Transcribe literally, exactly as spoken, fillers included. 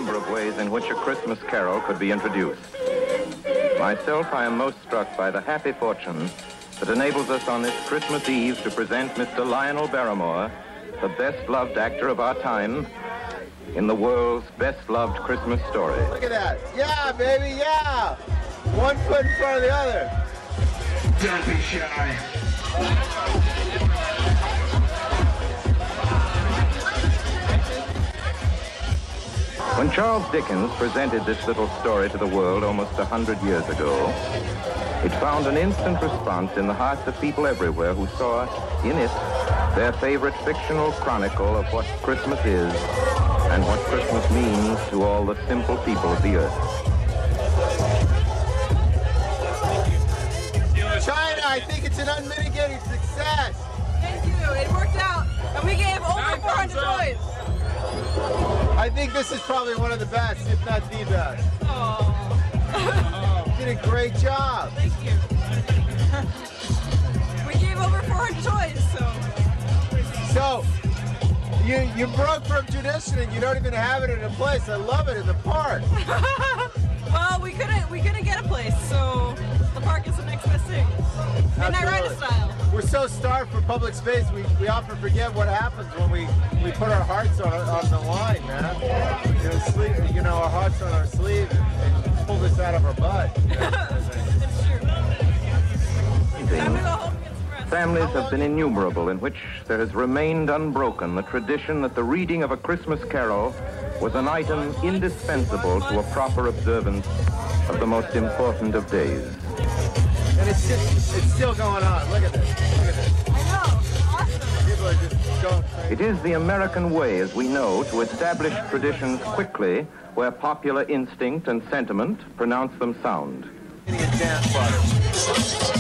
number of ways in which a Christmas carol could be introduced. Myself, I am most struck by the happy fortune that enables us on this Christmas Eve to present Mister Lionel Barrymore, the best-loved actor of our time, in the world's best-loved Christmas story. Look at that. Yeah, baby, yeah. One foot in front of the other. Don't be shy. When Charles Dickens presented this little story to the world almost a hundred years ago, it found an instant response in the hearts of people everywhere who saw in it their favorite fictional chronicle of what Christmas is and what Christmas means to all the simple people of the earth. China, I think it's an unmitigated success. Thank you. It worked out. And we gave over four hundred toys. I think this is probably one of the best, if not the best. Oh. You did a great job. Thank you. We gave over four hundred toys, so. So, you you broke from tradition and you don't even have it in a place. I love it in the park. Well, we couldn't we couldn't get a place, so the park is the next best thing. Midnight Rider style. We're so starved for public space, we, we often forget what happens when we, we put our hearts on on the line, man. You know, sleep, you know, our hearts on our sleeve and, and pull this out of our butt. You know? It's true. Time to go home and get some rest. Families have been innumerable in which there has remained unbroken the tradition that the reading of a Christmas carol was an item indispensable to a proper observance of the most important of days. And it's just, it's still going on. Look at this. Look at this. I know. Awesome. People are just going crazy. It is the American way, as we know, to establish traditions quickly where popular instinct and sentiment pronounce them sound. Getting a dance party.